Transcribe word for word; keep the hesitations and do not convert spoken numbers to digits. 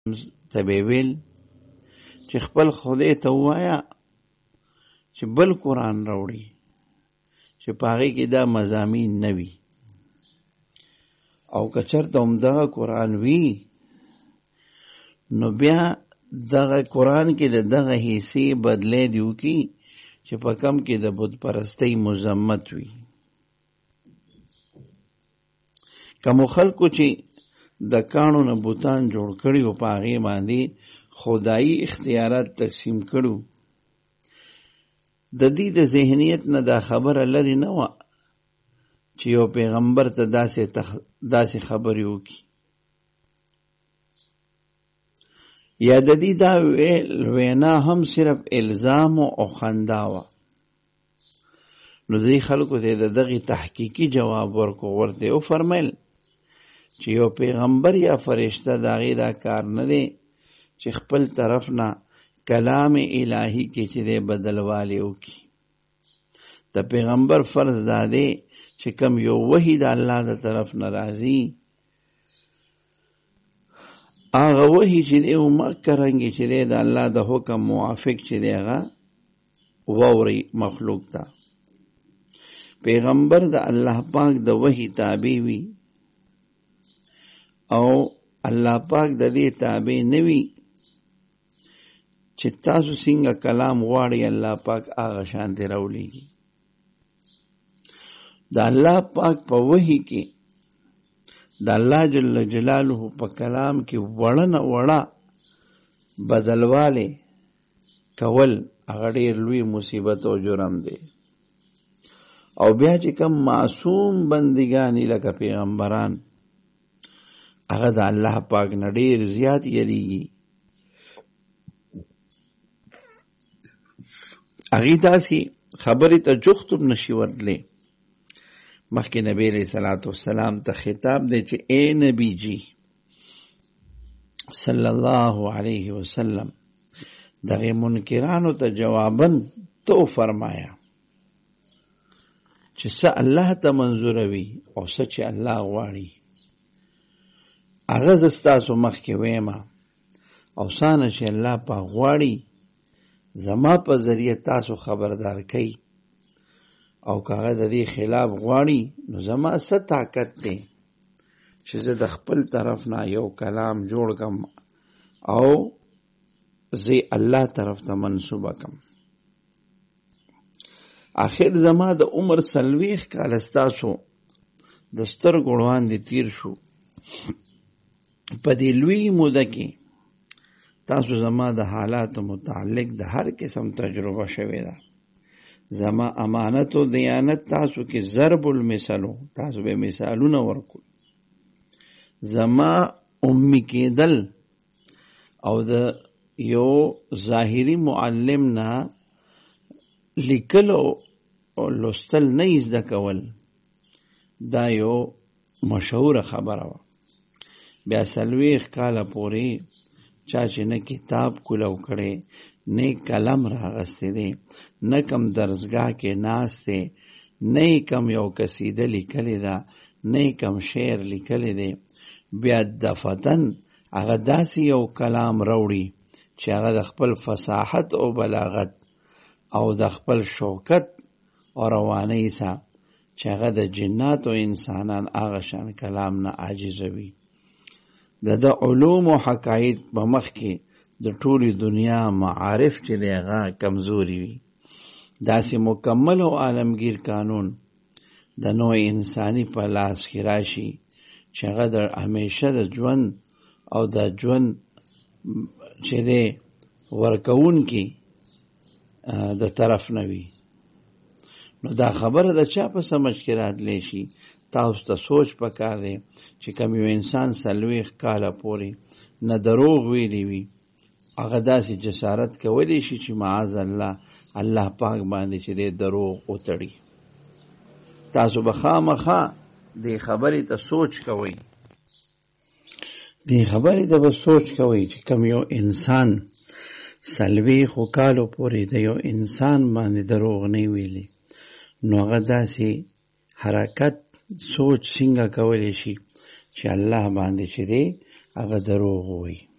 ته به ویل چې خپل خدای ته ووایا چې بل قرآن راوړي چې په هغې کې دا مضامین نه وي، او که چېرته همدغه قرآن وي نو بیا دغه قرآن کې د دغه حصې بدلی دې وکړي چې په کم کې د بت پرستۍ مذمت وي. کومو خلکو چې د کاڼو نه بوتان جوړ کړي او په هغې باندې خدایي اختیارات تقسیم کړو، د دې د ذهنیت نه دا خبره لرې نه وه چې یو پیغمبر ته داسې تخ... داسې خبرې وکړي، یا د دې دا وینا هم صرف الزام او خندا وه. نو دې خلکو ته د دغې تحقیقي جواب ورکو، ورته وفرمیل چې یو پیغمبر یا فرشته د هغې دا کار نه دی چې خپل طرف نه کلام الهی کې چې دی بدلوالی وکړي. د پیغمبر فرض دا دی چې کم یو وحی د الله د طرف نه راځي، هغه وحی چې دی مکه رنګې چې دی د الله د حکم موافق چې دی هغه واوري مخلوق ته. پیغمبر د الله پاک د وحی تابع وي او الله پاک د دې تابع نه وي چې تاسو څنګه کلام غواړئ الله پاک هغه شانتې راولېږي. د الله پاک په وحی کې د الله جل جلاله په کلام کې وړه نه وړه بدلواله کول هغه ډېر لوی مصیبت او جرم دی. او بیا چې کوم معصوم بندګانې لکه پیغمبران هغه د الله پاک نه ډېر زیات یریږي، هغې داسې خبرې ته جفت هم نشي ورتلی. مخکې نبی علیه صلات وسلام ته خطاب دی چې اے نبی جی صلی الله علیه وسلم دغې منکرانو ته جواباً تو فرمایا چې څه الله ته منظوروي او څه چې الله غواړي هغه زه ستاسو مخکې ویمه، او څانه چې الله پاک غواړي زما په ذریعه تاسو خبردار کوي، او که هغه د دې خلاف غواړي نو زما څه طاقت دی چې زه د خپل طرف نه یو کلام جوړ کم او زه الله طرف ته منسوبه کم. آخر زما د عمر څلوېښت کاله ستاسو د سترګو وړاندې تیر شو، په دې لوی موده کې تاسو زما د حالاتو متعلق د هر قسم تجربه شوې ده. زما امانت او دیانت تاسو کې ضرب المثلو، تاسو به مثالونه ورکو. زما امی کېدل او د یو ظاهري معلم نه لیکل او لوستل نه زده کول دا یو مشهوره خبره وه. بیا څلوېښت کاله پورې چا چې نه کتاب کولو کړی، نه قلم راغستی دی، نه کم درسګاه کې ناست دی، نه کم یو قصیده لیکلی ده، نه کم شعر لیکلی دی، بیا دفتن هغه داسې یو کلام راوړي چې هغه د خپل فصاحت او بلاغت او د خپل شوکت او روانۍ سره چې هغه د جنات او انسانان هغه شان کلام نه عاجزوي. د د علوم او حقایق په مخ کې د ټولې دنیا معارف چې دی هغه کمزوري وي. داسې مکمل او عالمگیر قانون د نوع انساني په لاس کې راشي چې هغه د همیشه د ژوند او د ژوند چې دی ورکوونکي د طرف نه وي. نو دا خبره د چا په سمجھ کې راتلی شي؟ تاسو ته سوچ پکار دی چې کوم یو انسان څلوېښت کاله پورې نه دروغ ویلی وي، هغه داسې جسارت کولی شي چې معاذ الله الله پاک باندې چې دی دروغ وتړي. تاسو به خامخا دې خبرې ته سوچ کوئ، دې خبرې ته به سوچ کوئ چې کوم یو انسان څلوېښتو کالو پورې د یو انسان باندې دروغ نه ویلي، نو هغه داسې حرکت سوچ څنګه کولی شي چې الله باندې چې دی هغه دروغ ووایي.